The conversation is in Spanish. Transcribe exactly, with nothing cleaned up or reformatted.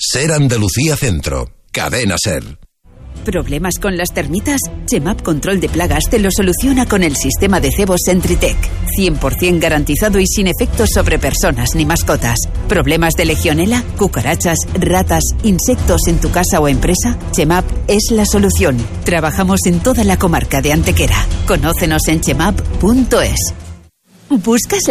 Ser Andalucía Centro. Cadena Ser. ¿Problemas con las termitas? Chemap Control de Plagas te lo soluciona con el sistema de cebos Sentritech. cien por ciento garantizado y sin efectos sobre personas ni mascotas. ¿Problemas de legionela, cucarachas, ratas, insectos en tu casa o empresa? Chemap es la solución. Trabajamos en toda la comarca de Antequera. Conócenos en chemap punto es. ¿Buscas